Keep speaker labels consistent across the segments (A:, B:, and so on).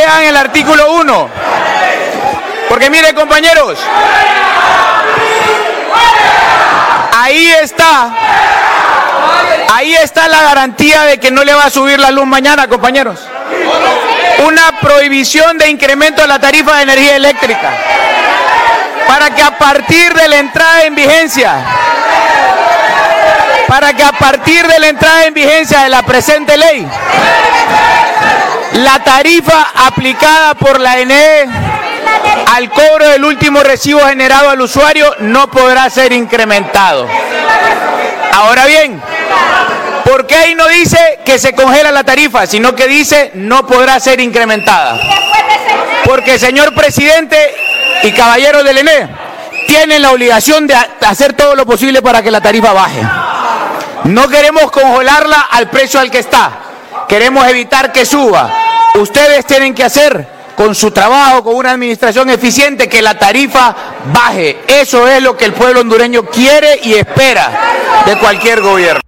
A: lean el artículo 1. Porque miren, compañeros, ahí está la garantía de que no le va a subir la luz mañana, compañeros. Una prohibición de incremento de la tarifa de energía eléctrica, para que a partir de la entrada en vigencia, de la presente ley, la tarifa aplicada por la ENE al cobro del último recibo generado al usuario no podrá ser incrementado. Ahora bien, ¿por qué ahí no dice que se congela la tarifa, sino que dice no podrá ser incrementada? Porque, señor presidente y caballeros del ENE, tienen la obligación de hacer todo lo posible para que la tarifa baje. No queremos congelarla al precio al que está, queremos evitar que suba. Ustedes tienen que hacer con su trabajo, con una administración eficiente, que la tarifa baje. Eso es lo que el pueblo hondureño quiere y espera de cualquier gobierno.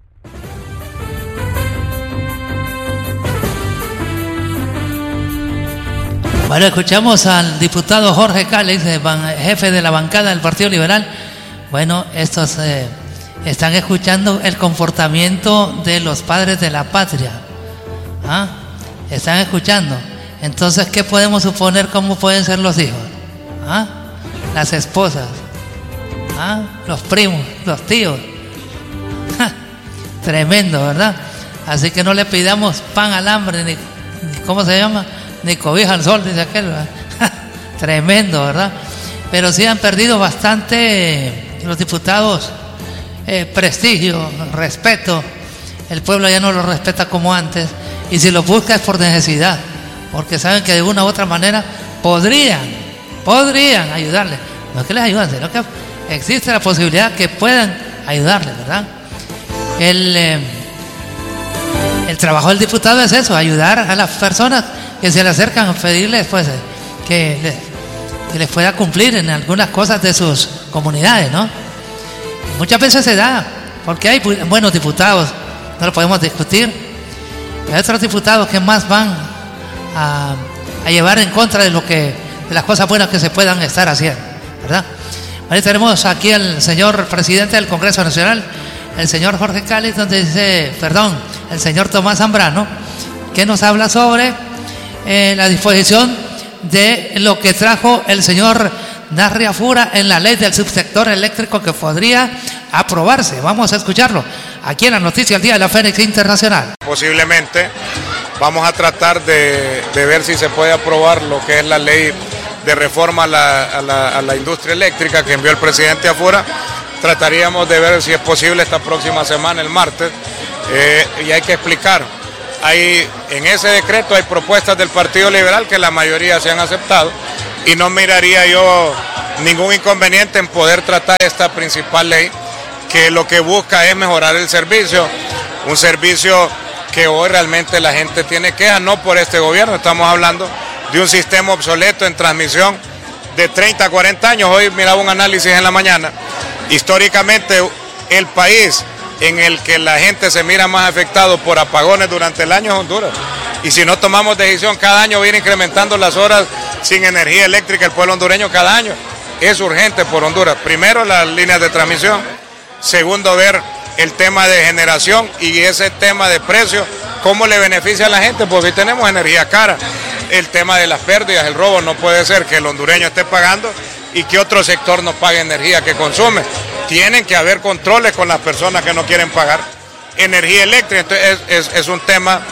B: Bueno, escuchamos al diputado Jorge Cáliz, jefe de la bancada del Partido Liberal. Bueno, estos están escuchando el comportamiento de los padres de la patria. ¿Ah? Están escuchando. Entonces, ¿qué podemos suponer cómo pueden ser los hijos? ¿Ah? Las esposas, ¿ah? Los primos, los tíos. ¡Ja! Tremendo, ¿verdad? Así que no le pidamos pan al hambre, ni ¿cómo se llama? Ni cobija al sol, dice aquel. ¡Ja! Tremendo, ¿verdad? Pero sí han perdido bastante los diputados prestigio, respeto. El pueblo ya no lo respeta como antes, y si lo busca es por necesidad, porque saben que de una u otra manera podrían ayudarle. No es que les ayuden, sino que existe la posibilidad que puedan ayudarle, ¿verdad? El trabajo del diputado es eso, ayudar a las personas que se le acercan a pedirles, pues, que les pueda cumplir en algunas cosas de sus comunidades, ¿no? Muchas veces se da, porque hay buenos diputados, no lo podemos discutir. Hay otros diputados que más van a llevar en contra de las cosas buenas que se puedan estar haciendo, ¿verdad? Ahí tenemos aquí al señor presidente del Congreso Nacional, el señor Jorge Cáliz, el señor Tomás Zambrano, que nos habla sobre la disposición de lo que trajo el señor Narria Fura en la ley del subsector eléctrico que podría aprobarse. Vamos a escucharlo aquí en la noticia del día de la Fénix Internacional.
C: Posiblemente vamos a tratar de ver si se puede aprobar lo que es la ley de reforma a la industria eléctrica que envió el presidente afuera. Trataríamos de ver si es posible esta próxima semana, el martes, y hay que explicar. En ese decreto hay propuestas del Partido Liberal que la mayoría se han aceptado, y no miraría yo ningún inconveniente en poder tratar esta principal ley, que lo que busca es mejorar el servicio, un servicio que hoy realmente la gente tiene quejas, no por este gobierno, estamos hablando de un sistema obsoleto en transmisión de 30 a 40 años. Hoy miraba un análisis en la mañana, históricamente el país en el que la gente se mira más afectado por apagones durante el año es Honduras, y si no tomamos decisión, cada año viene incrementando las horas sin energía eléctrica el pueblo hondureño cada año. Es urgente por Honduras, primero las líneas de transmisión, segundo ver el tema de generación y ese tema de precio, cómo le beneficia a la gente, porque hoy tenemos energía cara. El tema de las pérdidas, el robo, no puede ser que el hondureño esté pagando y que otro sector no pague energía que consume. Tienen que haber controles con las personas que no quieren pagar energía eléctrica. Entonces es un tema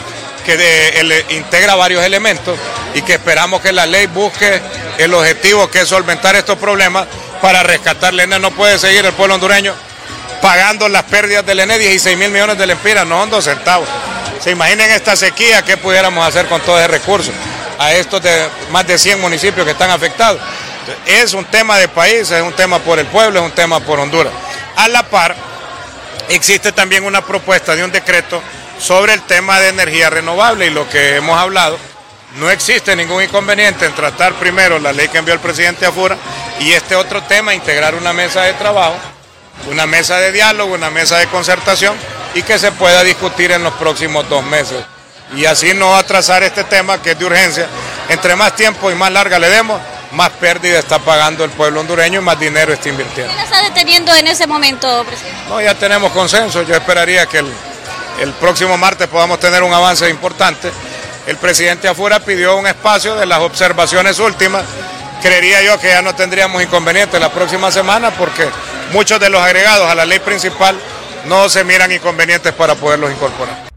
C: que integra varios elementos y que esperamos que la ley busque el objetivo, que es solventar estos problemas para rescatar la ENE. No puede seguir el pueblo hondureño pagando las pérdidas del ENE, 16.000 millones de lempiras, no son 2 centavos. Se imaginen esta sequía, ¿qué pudiéramos hacer con todo ese recurso? A estos de más de 100 municipios que están afectados. Entonces, es un tema de país, es un tema por el pueblo, es un tema por Honduras. A la par, existe también una propuesta de un decreto sobre el tema de energía renovable, y lo que hemos hablado, no existe ningún inconveniente en tratar primero la ley que envió el presidente afuera y este otro tema, integrar una mesa de trabajo, una mesa de diálogo, una mesa de concertación, y que se pueda discutir en los próximos 2 meses. Y así no atrasar este tema que es de urgencia, entre más tiempo y más larga le demos, más pérdida está pagando el pueblo hondureño y más dinero está invirtiendo.
D: ¿Qué la está deteniendo en ese momento, presidente?
C: No, ya tenemos consenso, yo esperaría que el próximo martes podamos tener un avance importante. El presidente afuera pidió un espacio de las observaciones últimas, creería yo que ya no tendríamos inconveniente la próxima semana porque muchos de los agregados a la ley principal no se miran inconvenientes para poderlos incorporar.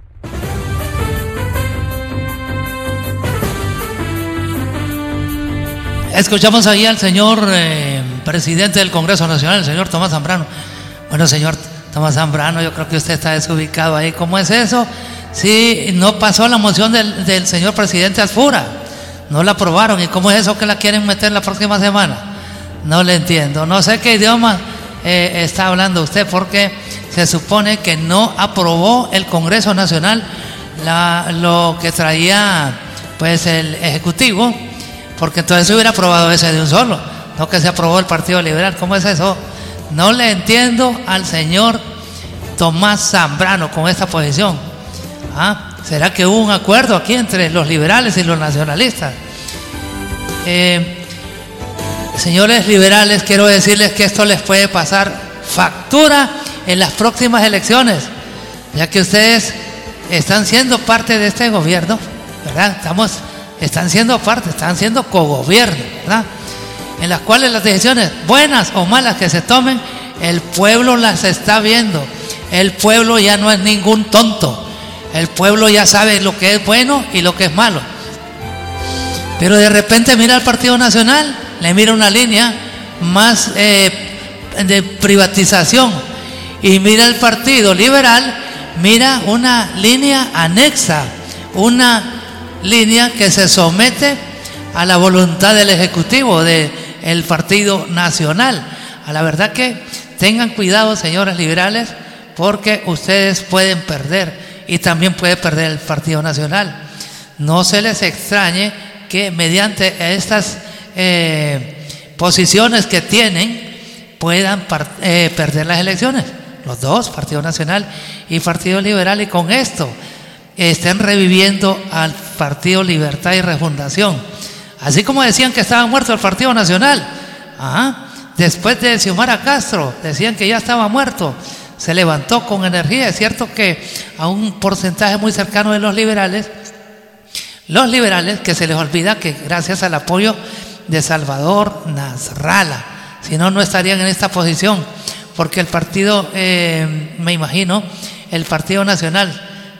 B: Escuchamos ahí al señor presidente del Congreso Nacional, el señor Tomás Zambrano. Bueno, señor Tomás Zambrano, yo creo que usted está desubicado ahí. ¿Cómo es eso? Sí, no pasó la moción del señor presidente Alfura, no la aprobaron. ¿Y cómo es eso que la quieren meter la próxima semana? No le entiendo. No sé qué idioma está hablando usted, porque se supone que no aprobó el Congreso Nacional lo que traía pues el Ejecutivo, porque entonces se hubiera aprobado ese de un solo, no que se aprobó el Partido Liberal. ¿Cómo es eso? No le entiendo al señor Tomás Zambrano con esta posición. ¿Será que hubo un acuerdo aquí entre los liberales y los nacionalistas? Señores liberales, quiero decirles que esto les puede pasar factura en las próximas elecciones, ya que ustedes están siendo parte de este gobierno, ¿verdad? Están siendo parte, están siendo cogobierno, ¿verdad? En las cuales las decisiones, buenas o malas que se tomen, el pueblo las está viendo. El pueblo ya no es ningún tonto. El pueblo ya sabe lo que es bueno y lo que es malo. Pero de repente mira al Partido Nacional, le mira una línea más de privatización, y mira el Partido Liberal, mira una línea anexa, una línea que se somete a la voluntad del Ejecutivo, del Partido Nacional. A la verdad que tengan cuidado, señores liberales, porque ustedes pueden perder y también puede perder el Partido Nacional. No se les extrañe que mediante estas posiciones que tienen puedan perder las elecciones, los dos, Partido Nacional y Partido Liberal, y con esto estén reviviendo al Partido Libertad y Refundación. Así como decían que estaba muerto el Partido Nacional, después de Xiomara Castro decían que ya estaba muerto, se levantó con energía. Es cierto que a un porcentaje muy cercano de los liberales que se les olvida que gracias al apoyo de Salvador Nasralla, si no, no estarían en esta posición, porque el partido, me imagino, el Partido Nacional,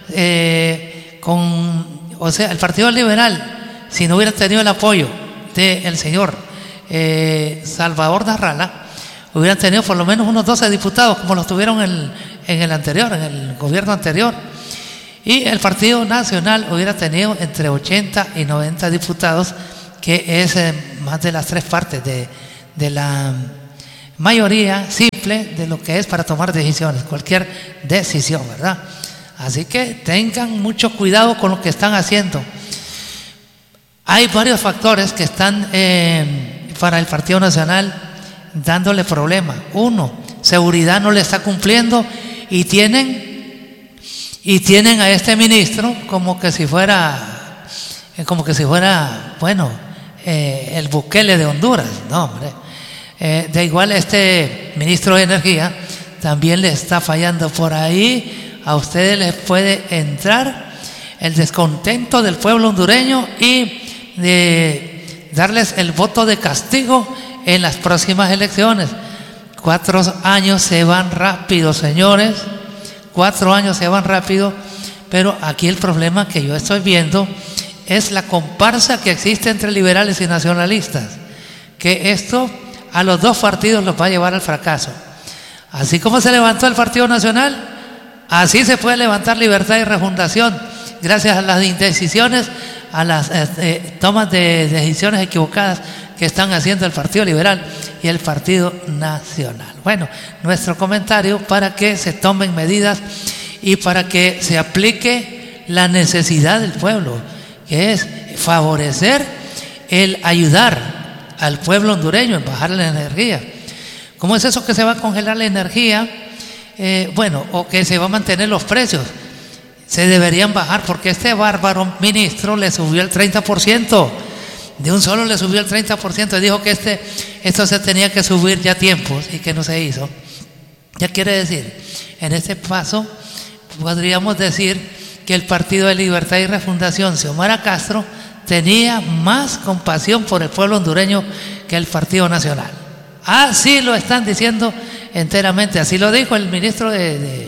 B: el Partido Liberal, si no hubiera tenido el apoyo del señor Salvador Nasralla, hubieran tenido por lo menos unos 12 diputados, como los tuvieron en el gobierno anterior. Y el Partido Nacional hubiera tenido entre 80 y 90 diputados, que es más de las 3 partes de la mayoría simple de lo que es para tomar decisiones, cualquier decisión, ¿verdad? Así que tengan mucho cuidado con lo que están haciendo. Hay varios factores que están para el Partido Nacional dándole problemas. Uno, seguridad no le está cumpliendo, y tienen a este ministro como que si fuera bueno, el Bukele de Honduras. No, hombre. De igual, este ministro de Energía también le está fallando por ahí. A ustedes les puede entrar el descontento del pueblo hondureño y de darles el voto de castigo en las próximas elecciones. 4 años se van rápido, señores. 4 años se van rápido. Pero aquí el problema que yo estoy viendo es la comparsa que existe entre liberales y nacionalistas, que esto a los dos partidos los va a llevar al fracaso. Así como se levantó el Partido Nacional, así se puede levantar Libertad y Refundación, gracias a las indecisiones, a las tomas de decisiones equivocadas que están haciendo el Partido Liberal y el Partido Nacional. Bueno, nuestro comentario para que se tomen medidas y para que se aplique la necesidad del pueblo, que es favorecer el ayudar al pueblo hondureño en bajar la energía. ¿Cómo es eso que se va a congelar la energía? O que se va a mantener los precios. Se deberían bajar, porque este bárbaro ministro le subió el 30%. de un solo le subió el 30% y dijo que esto se tenía que subir ya a tiempos y que no se hizo. Ya quiere decir, en este paso podríamos decir que el Partido de Libertad y Refundación, Xiomara Castro, tenía más compasión por el pueblo hondureño que el Partido Nacional. Así lo están diciendo enteramente, así lo dijo el ministro de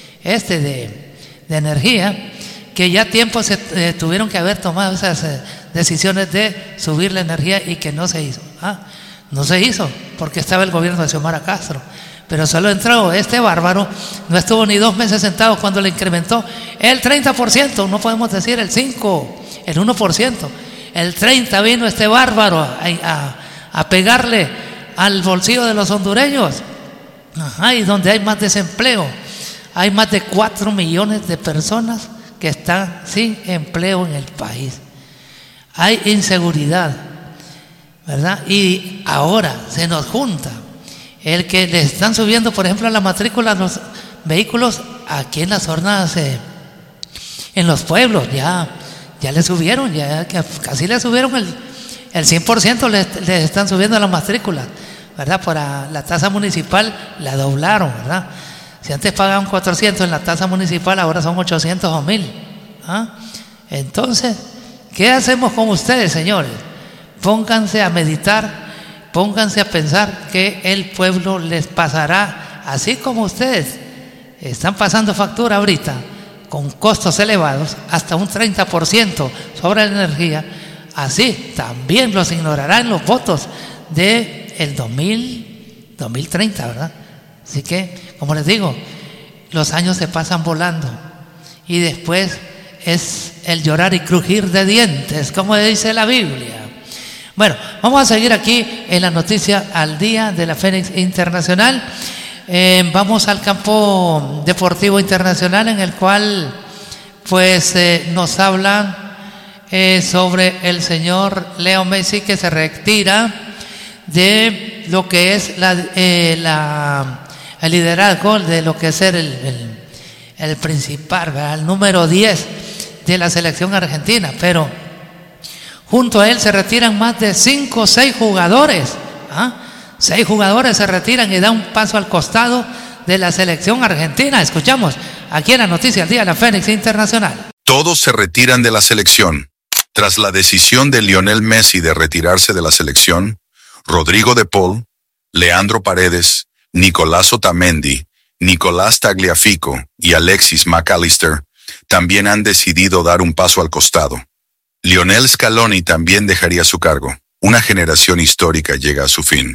B: Energía, que ya tiempo se tuvieron que haber tomado esas decisiones de subir la energía y que no se hizo. No se hizo porque estaba el gobierno de Xiomara Castro, pero solo entró este bárbaro, no estuvo ni 2 meses sentado cuando le incrementó el 30%, no podemos decir el 5%, el 1%, el 30% vino este bárbaro a pegarle al bolsillo de los hondureños. Y donde hay más desempleo, hay más de 4 millones de personas que están sin empleo en el país. Hay inseguridad, ¿verdad? Y ahora se nos junta el que le están subiendo, por ejemplo, a la matrícula a los vehículos aquí en las zonas, en los pueblos, ya le subieron, ya casi le subieron el 100%, le están subiendo a la matrícula, ¿verdad? Para la tasa municipal la doblaron, ¿verdad? Si antes pagaban 400 en la tasa municipal, ahora son 800 o 1000. Entonces, ¿qué hacemos con ustedes, señores? Pónganse a meditar, pónganse a pensar que el pueblo les pasará, así como ustedes están pasando factura ahorita, con costos elevados, hasta un 30% sobre la energía, así también los ignorarán los votos del 2030, ¿verdad? Así que, como les digo, los años se pasan volando y después es el llorar y crujir de dientes, como dice la Biblia. Bueno, vamos a seguir aquí en la noticia al día de la Fénix Internacional. Vamos al campo deportivo internacional, en el cual pues nos hablan sobre el señor Leo Messi, que se retira de lo que es el liderazgo, de lo que es ser el principal, ¿verdad? El número 10 de la selección argentina, pero junto a él se retiran más de 5 o 6 jugadores. 6 jugadores se retiran y dan un paso al costado de la selección argentina. Escuchamos aquí en la noticia al día de la Fénix Internacional.
E: Todos se retiran de la selección. Tras la decisión de Lionel Messi de retirarse de la selección, Rodrigo de Paul, Leandro Paredes, Nicolás Otamendi, Nicolás Tagliafico y Alexis McAllister también han decidido dar un paso al costado. Lionel Scaloni también dejaría su cargo. Una generación histórica llega a su fin.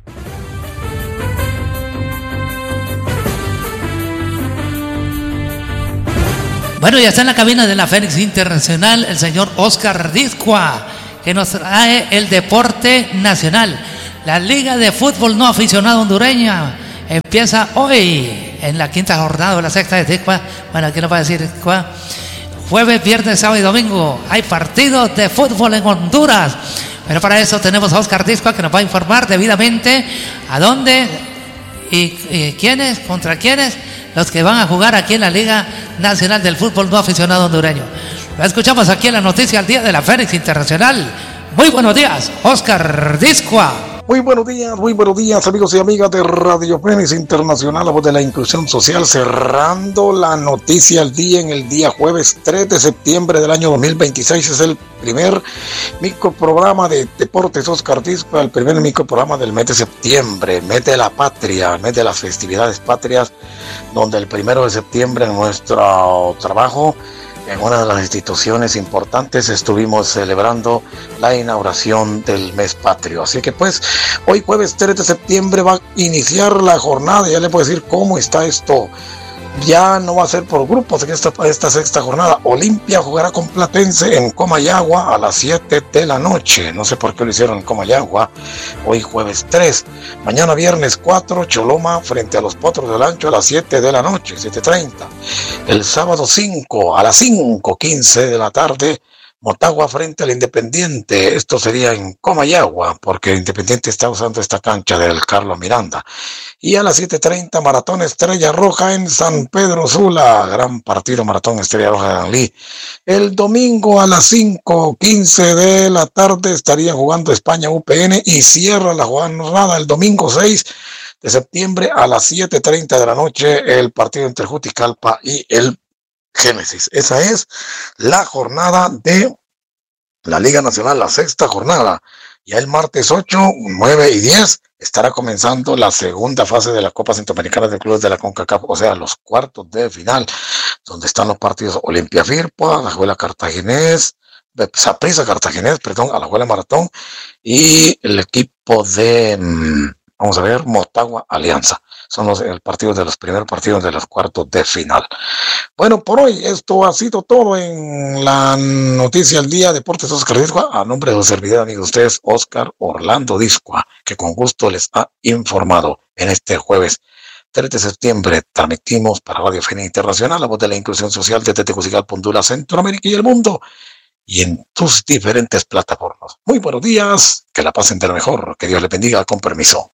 B: Bueno, ya está en la cabina de la Fénix Internacional el señor Oscar Dizcua, que nos trae el deporte nacional. La Liga de Fútbol No Aficionado Hondureña empieza hoy en la 5ª jornada de la 6ª de Dizcua. Bueno, aquí nos va a decir Dizcua. Jueves, viernes, sábado y domingo hay partidos de fútbol en Honduras. Pero para eso tenemos a Oscar Dizcua, que nos va a informar debidamente a dónde y quiénes, contra quiénes, los que van a jugar aquí en la Liga Nacional del Fútbol No Aficionado Hondureño. Lo escuchamos aquí en la noticia al día de la Fénix Internacional. Muy buenos días, Oscar Dizcua.
F: Muy buenos días, amigos y amigas de Radio Fénix Internacional, la voz de la inclusión social, cerrando la noticia al día en el día jueves 3 de septiembre del año 2026. Es el primer microprograma de Deportes Oscar Dizcua, el primer microprograma del mes de septiembre, mes de la patria, mes de las festividades patrias, donde el 1 de septiembre en nuestro trabajo, en una de las instituciones importantes, estuvimos celebrando la inauguración del mes patrio. Así que pues, hoy jueves 3 de septiembre va a iniciar la jornada. Ya le puedo decir cómo está esto. Ya no va a ser por grupos en esta 6ª jornada. Olimpia jugará con Platense en Comayagua a las 7 de la noche. No sé por qué lo hicieron en Comayagua. Hoy jueves 3. Mañana viernes 4, Choloma frente a los Potros del Ancho a las 7 de la noche, 7:30. El sábado 5 a las 5:15 de la tarde, Motagua frente al Independiente. Esto sería en Comayagua, porque el Independiente está usando esta cancha del Carlos Miranda. Y a las 7:30, Maratón Estrella Roja en San Pedro Sula. Gran partido, Maratón Estrella Roja de Danlí. El domingo a las 5:15 de la tarde estarían jugando España UPN y cierra la jornada el domingo 6 de septiembre a las 7:30 de la noche el partido entre Juticalpa y el Génesis. Esa es la jornada de la Liga Nacional, la sexta jornada. Ya el martes 8, 9 y 10 estará comenzando la segunda fase de la Copa Centroamericana de Clubes de la CONCACAF, o sea, los cuartos de final, donde están los partidos Olimpia Firpo, Alajuela Cartaginés, Saprissa Cartaginés, Alajuela Maratón y el equipo de, vamos a ver, Motagua Alianza. Son los primeros partidos de los cuartos de final. Bueno, por hoy esto ha sido todo en la noticia del día Deportes Oscar Discua. A nombre de su servidor, amigo de ustedes, Oscar Orlando Discua, que con gusto les ha informado en este jueves 3 de septiembre. Transmitimos para Radio Fénix Internacional, la voz de la inclusión social desde Tegucigalpa, Honduras, Centroamérica y el mundo, y en tus diferentes plataformas. Muy buenos días, que la pasen de lo mejor, que Dios les bendiga, con permiso.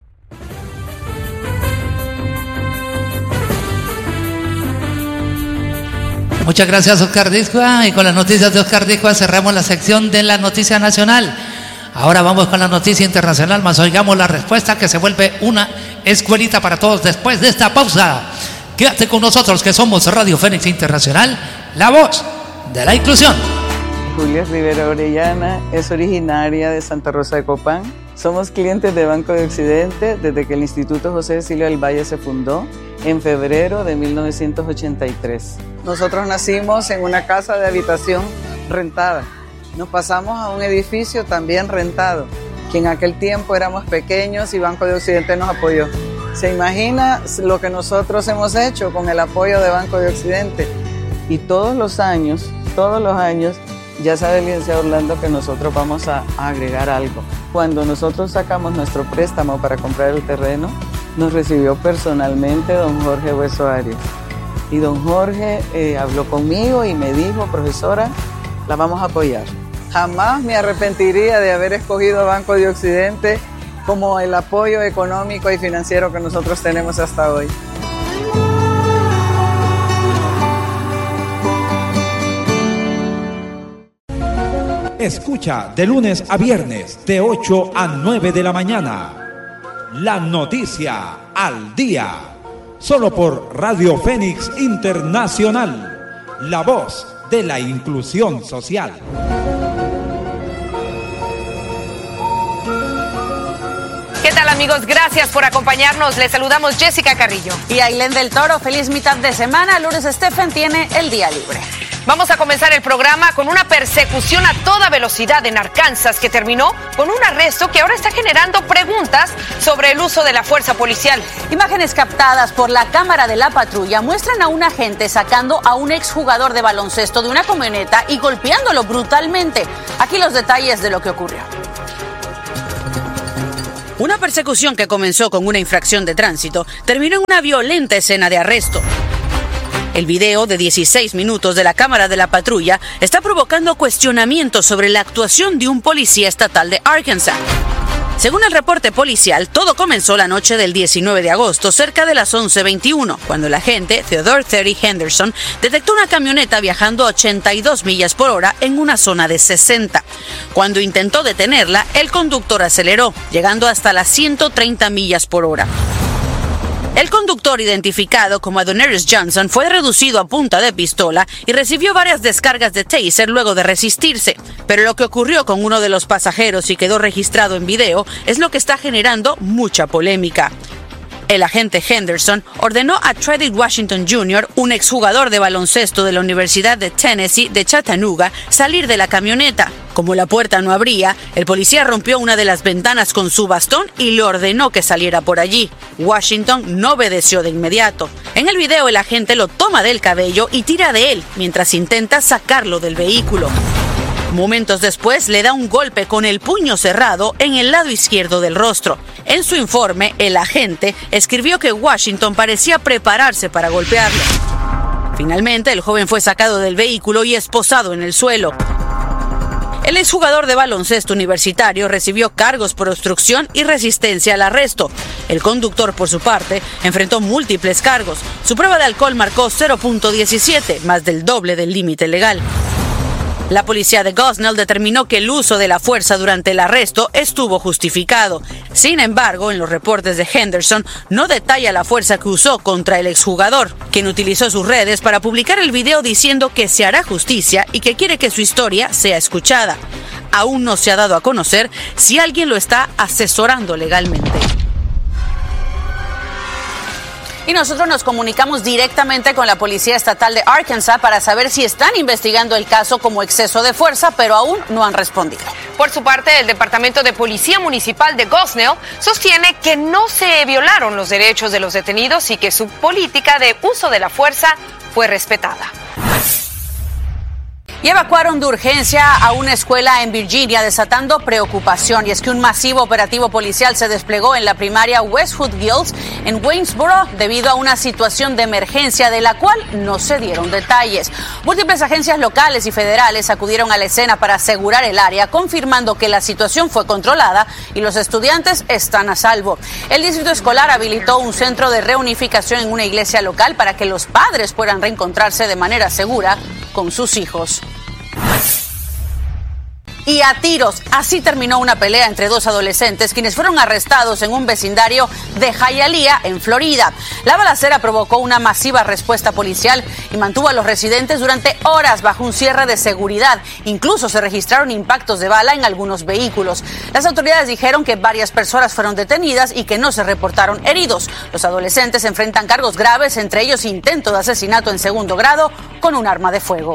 B: Muchas gracias, Oscar Discua, y con las noticias de Oscar Discua cerramos la sección de la noticia nacional. Ahora vamos con la noticia internacional, más oigamos la respuesta, que se vuelve una escuelita para todos después de esta pausa. Quédate con nosotros, que somos Radio Fénix Internacional, la voz de la inclusión.
G: Julia Rivera Orellana es originaria de Santa Rosa de Copán. Somos clientes de Banco de Occidente desde que el Instituto José Cecilio del Valle se fundó en febrero de 1983. Nosotros nacimos en una casa de habitación rentada. Nos pasamos a un edificio también rentado, que en aquel tiempo éramos pequeños y Banco de Occidente nos apoyó. ¿Se imagina lo que nosotros hemos hecho con el apoyo de Banco de Occidente? Y todos los años, ya sabe el licenciado Orlando que nosotros vamos a agregar algo. Cuando nosotros sacamos nuestro préstamo para comprar el terreno, nos recibió personalmente don Jorge Hueso Arias. Y don Jorge habló conmigo y me dijo, profesora, la vamos a apoyar. Jamás me arrepentiría de haber escogido a Banco de Occidente como el apoyo económico y financiero que nosotros tenemos hasta hoy.
H: Escucha de lunes a viernes de 8 a 9 de la mañana. La noticia al día. Solo por Radio Fénix Internacional. La voz de la inclusión social.
I: ¿Qué tal, amigos? Gracias por acompañarnos. Les saludamos Jessica Carrillo
D: y Ailén del Toro. Feliz mitad de semana. Lourdes Estefan tiene el día libre.
I: Vamos a comenzar el programa con una persecución a toda velocidad en Arkansas que terminó con un arresto que ahora está generando preguntas sobre el uso de la fuerza policial.
D: Imágenes captadas por la cámara de la patrulla muestran a un agente sacando a un exjugador de baloncesto de una camioneta y golpeándolo brutalmente. Aquí los detalles de lo que ocurrió. Una persecución que comenzó con una infracción de tránsito terminó en una violenta escena de arresto. El video de 16 minutos de la cámara de la patrulla está provocando cuestionamientos sobre la actuación de un policía estatal de Arkansas. Según el reporte policial, todo comenzó la noche del 19 de agosto, cerca de las 11:21, cuando el agente Theodore Terry Henderson detectó una camioneta viajando a 82 millas por hora en una zona de 60. Cuando intentó detenerla, el conductor aceleró, llegando hasta las 130 millas por hora. El conductor, identificado como Adoneris Johnson, fue reducido a punta de pistola y recibió varias descargas de taser luego de resistirse. Pero lo que ocurrió con uno de los pasajeros y quedó registrado en video es lo que está generando mucha polémica. El agente Henderson ordenó a Tredrick Washington Jr., un exjugador de baloncesto de la Universidad de Tennessee de Chattanooga, salir de la camioneta. Como la puerta no abría, el policía rompió una de las ventanas con su bastón y le ordenó que saliera por allí. Washington no obedeció de inmediato. En el video, el agente lo toma del cabello y tira de él mientras intenta sacarlo del vehículo. Momentos después le da un golpe con el puño cerrado en el lado izquierdo del rostro. En su informe, el agente escribió que Washington parecía prepararse para golpearlo. Finalmente, el joven fue sacado del vehículo y esposado en el suelo. El exjugador de baloncesto universitario recibió cargos por obstrucción y resistencia al arresto. El conductor, por su parte, enfrentó múltiples cargos. Su prueba de alcohol marcó 0.17, más del doble del límite legal. La policía de Gosnell determinó que el uso de la fuerza durante el arresto estuvo justificado. Sin embargo, en los reportes de Henderson no detalla la fuerza que usó contra el exjugador, quien utilizó sus redes para publicar el video diciendo que se hará justicia y que quiere que su historia sea escuchada. Aún no se ha dado a conocer si alguien lo está asesorando legalmente. Y nosotros nos comunicamos directamente con la Policía Estatal de Arkansas para saber si están investigando el caso como exceso de fuerza, pero aún no han respondido.
I: Por su parte, el Departamento de Policía Municipal de Gosnell sostiene que no se violaron los derechos de los detenidos y que su política de uso de la fuerza fue respetada.
D: Y evacuaron de urgencia a una escuela en Virginia, desatando preocupación. Y es que un masivo operativo policial se desplegó en la primaria Westwood Hills en Waynesboro debido a una situación de emergencia de la cual no se dieron detalles. Múltiples agencias locales y federales acudieron a la escena para asegurar el área, confirmando que la situación fue controlada y los estudiantes están a salvo. El distrito escolar habilitó un centro de reunificación en una iglesia local para que los padres puedan reencontrarse de manera segura con sus hijos. Y a tiros, así terminó una pelea entre dos adolescentes quienes fueron arrestados en un vecindario de Hialeah, en Florida. La balacera provocó una masiva respuesta policial y mantuvo a los residentes durante horas bajo un cierre de seguridad. Incluso se registraron impactos de bala en algunos vehículos. Las autoridades dijeron que varias personas fueron detenidas y que no se reportaron heridos. Los adolescentes enfrentan cargos graves, entre ellos intento de asesinato en segundo grado con un arma de fuego.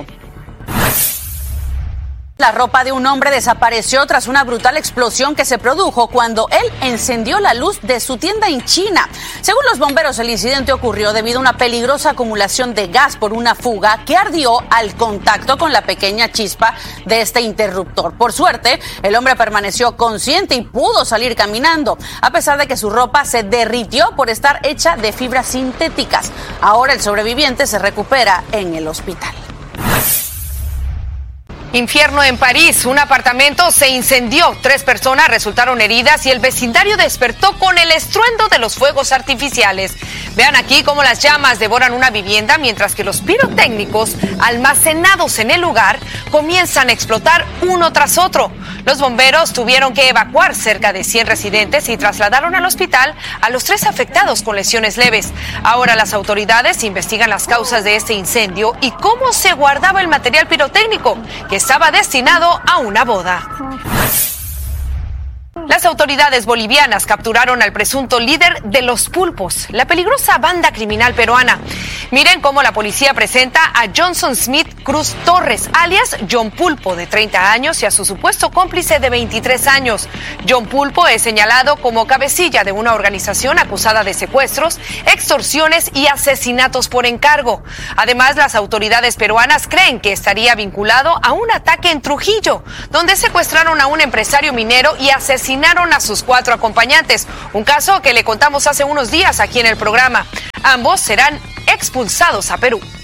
D: La ropa de un hombre desapareció tras una brutal explosión que se produjo cuando él encendió la luz de su tienda en China. Según los bomberos, el incidente ocurrió debido a una peligrosa acumulación de gas por una fuga que ardió al contacto con la pequeña chispa de este interruptor. Por suerte, el hombre permaneció consciente y pudo salir caminando, a pesar de que su ropa se derritió por estar hecha de fibras sintéticas. Ahora el sobreviviente se recupera en el hospital.
I: Infierno en París, un apartamento se incendió, 3 personas resultaron heridas y el vecindario despertó con el estruendo de los fuegos artificiales. Vean aquí cómo las llamas devoran una vivienda mientras que los pirotécnicos almacenados en el lugar comienzan a explotar uno tras otro. Los bomberos tuvieron que evacuar cerca de 100 residentes y trasladaron al hospital a los 3 afectados con lesiones leves. Ahora las autoridades investigan las causas de este incendio y cómo se guardaba el material pirotécnico que estaba destinado a una boda. Las autoridades bolivianas capturaron al presunto líder de Los Pulpos, la peligrosa banda criminal peruana. Miren cómo la policía presenta a Johnson Smith Cruz Torres, alias John Pulpo, de 30 años, y a su supuesto cómplice de 23 años. John Pulpo es señalado como cabecilla de una organización acusada de secuestros, extorsiones y asesinatos por encargo. Además, las autoridades peruanas creen que estaría vinculado a un ataque en Trujillo, donde secuestraron a un empresario minero y asesinaron a sus 4 acompañantes, un caso que le contamos hace unos días aquí en el programa. Ambos serán expulsados a Perú.